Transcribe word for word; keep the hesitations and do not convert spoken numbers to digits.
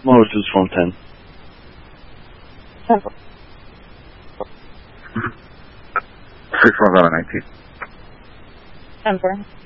Moses phone ten. ten four. six one seven nineteen. ten four.